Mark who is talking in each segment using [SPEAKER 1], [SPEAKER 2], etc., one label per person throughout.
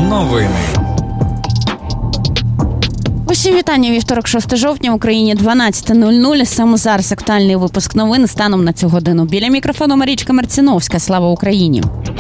[SPEAKER 1] Новини.
[SPEAKER 2] Усім вітання. Вівторок, 6 жовтня, в Україні 12:00. Саме зараз актуальний випуск новин станом на цю годину. Біля мікрофону Марічка Марціновська. Слава Україні!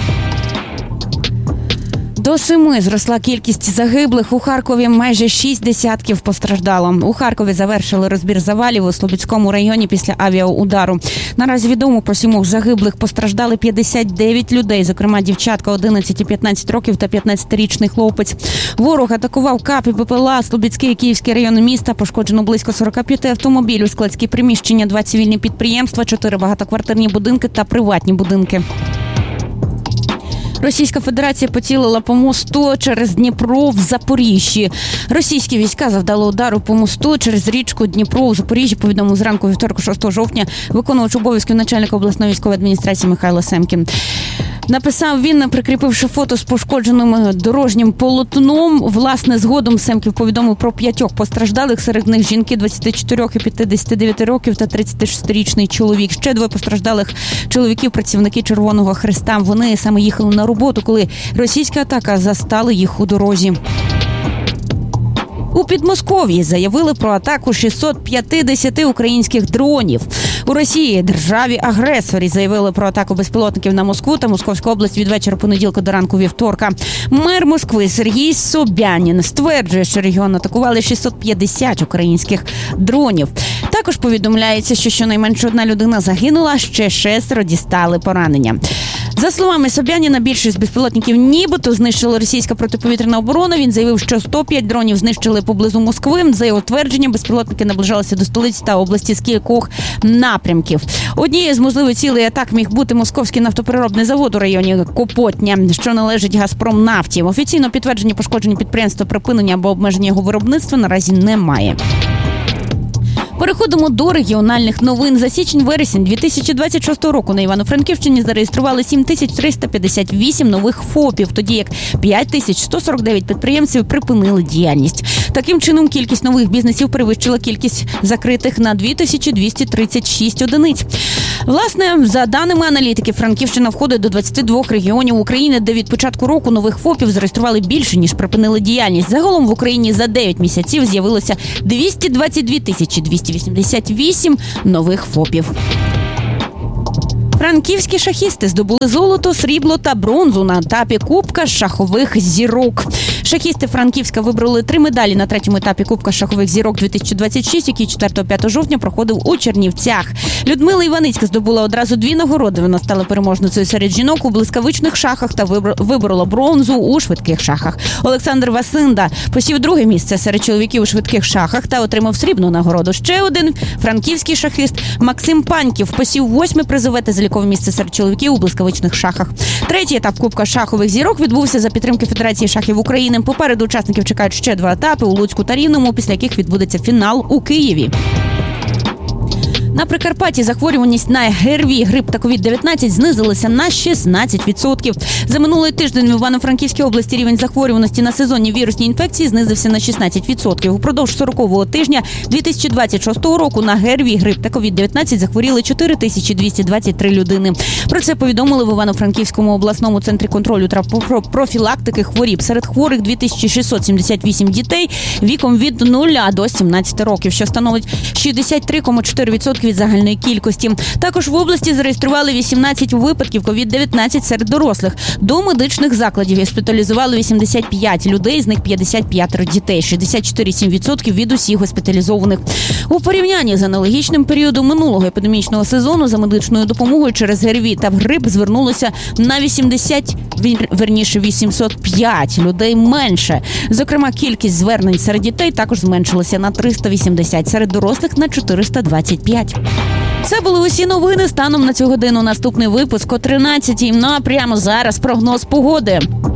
[SPEAKER 2] До 7 зросла кількість загиблих. У Харкові майже 6 десятків постраждало. У Харкові завершили розбір завалів у Слобідському районі після авіаудару. Наразі відомо про 7 загиблих. Постраждали 59 людей, зокрема дівчатка 11 і 15 років та 15-річний хлопець. Ворог атакував КАП і БПЛА, Слобідський і Київський райони міста. Пошкоджено близько 45 автомобілів, складські приміщення, 2 цивільні підприємства, 4 багатоквартирні будинки та приватні будинки. Російська Федерація поцілила по мосту через Дніпро в Запоріжжі. Російські війська завдали удару по мосту через річку Дніпро у Запоріжжі, повідомив зранку вівторку 6 жовтня виконувач обов'язків начальника обласної військової адміністрації Михайло Семкін. Написав він, прикріпивши фото з пошкодженим дорожнім полотном. Власне, згодом Семків повідомив про 5 постраждалих. Серед них жінки 24 і 59 років та 36-річний чоловік. Ще 2 постраждалих чоловіків – працівники Червоного Хреста. Вони саме їхали на роботу, коли російська атака застала їх у дорозі. У Підмосков'ї заявили про атаку 650 українських дронів. У Росії, державі-агресорі, заявили про атаку безпілотників на Москву та Московську область від вечора понеділка до ранку вівторка. Мер Москви Сергій Собянін стверджує, що регіон атакували 650 українських дронів. Також повідомляється, що щонайменше 1 людина загинула, ще 6 дістали поранення. За словами Собяніна, більшість безпілотників нібито знищила російська протиповітряна оборона. Він заявив, що 105 дронів знищили поблизу Москви. За його твердженням, безпілотники наближалися до столиці та області з кількох напрямків. Однією з можливих цілей атак міг бути московський нафтопереробний завод у районі Копотня, що належить Газпромнафті. Офіційно підтвердження пошкодження підприємства, припинення або обмеження його виробництва наразі немає. Переходимо до регіональних новин. За січень-вересень 2026 року на Івано-Франківщині зареєстрували 7358 нових ФОПів, тоді як 5149 підприємців припинили діяльність. Таким чином, кількість нових бізнесів перевищила кількість закритих на 2236 одиниць. Власне, за даними аналітики, Франківщина входить до 22 регіонів України, де від початку року нових ФОПів зареєстрували більше, ніж припинили діяльність. Загалом в Україні за 9 місяців з'явилося 222 288 нових ФОПів. Франківські шахісти здобули золото, срібло та бронзу на етапі Кубка шахових зірок. Шахісти Франківська вибрали 3 медалі на 3-му етапі Кубка шахових зірок 2026, який 4-5 жовтня проходив у Чернівцях. Людмила Іваницька здобула одразу 2 нагороди. Вона стала переможницею серед жінок у блискавичних шахах та виборола бронзу у швидких шахах. Олександр Васинда посів 2-е місце серед чоловіків у швидких шахах та отримав срібну нагороду. Ще один франківський шахіст Максим Паньків посів 8-ме призове та залікове місце серед чоловіків у блискавичних шахах. 3-й етап Кубка шахових зірок відбувся за підтримки Федерації шахів України. Попереду учасників чекають ще 2 етапи у Луцьку та Рівному, після яких відбудеться фінал у Києві. На Прикарпатті захворюваність на ГРВІ, грип та COVID-19 знизилася на 16%. За минулий тиждень в Івано-Франківській області рівень захворюваності на сезонні вірусні інфекції знизився на 16%. Упродовж 40-го тижня 2026 року на ГРВІ, грип та COVID-19 захворіли 4223 людини. Про це повідомили в Івано-Франківському обласному центрі контролю та профілактики хворіб. Серед хворих 2678 дітей віком від 0 до 17 років, що становить 63,4% від загальної кількості. Також в області зареєстрували 18 випадків COVID-19 серед дорослих. До медичних закладів госпіталізували 85 людей, з них 55 дітей, 64,7% від усіх госпіталізованих. У порівнянні з аналогічним періодом минулого епідемічного сезону за медичною допомогою через ГРВІ та грип звернулося на 805 людей менше. Зокрема, кількість звернень серед дітей також зменшилася на 380, серед дорослих на 425. Це були усі новини станом на цю годину. Наступний випуск о 13-й. Ну а прямо зараз прогноз погоди.